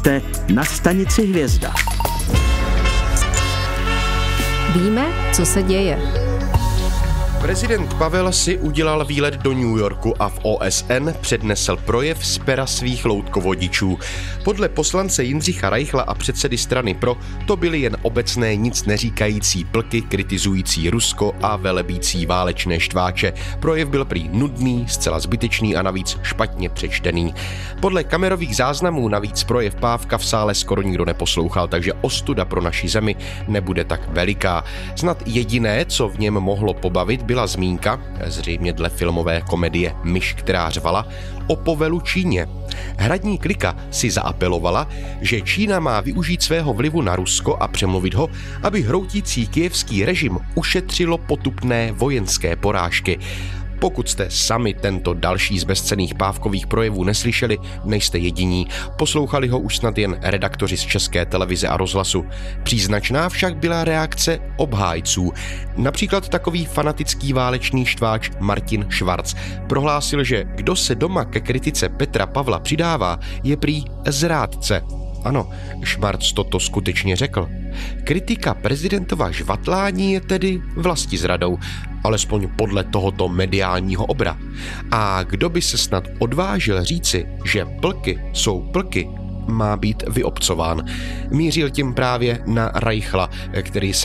Jste na stanici Hvězda. Víme, co se děje. Prezident Pavel si udělal výlet do New Yorku a v OSN přednesl projev z pera svých loutkovodičů. Podle poslance Jindřicha Reichla a předsedy strany Pro to byly jen obecné nic neříkající plky kritizující Rusko a velebící válečné štváče. Projev byl prý nudný, zcela zbytečný a navíc špatně přečtený. Podle kamerových záznamů navíc projev Pávka v sále skoro nikdo neposlouchal, takže ostuda pro naši zemi nebude tak veliká. Snad jediné, co v něm mohlo pobavit, byla zmínka, zřejmě dle filmové komedie Myš, která řvala, o povelu Číně. Hradní klika si zaapelovala, že Čína má využít svého vlivu na Rusko a přemluvit ho, aby hroutící kyjevský režim ušetřilo potupné vojenské porážky. Pokud jste sami tento další z bezcenných Pávkových projevů neslyšeli, nejste jediní. Poslouchali ho už snad jen redaktoři z České televize a rozhlasu. Příznačná však byla reakce obhájců. Například takový fanatický válečný štváč Martin Schwarz prohlásil, že kdo se doma ke kritice Petra Pavla přidává, je prý zrádce. Ano, Schwarz toto skutečně řekl. Kritika prezidentova žvatlání je tedy vlastizradou, alespoň podle tohoto mediálního obra. A kdo by se snad odvážil říci, že plky jsou plky, má být vyobcován. Mířil tím právě na Reichla, který se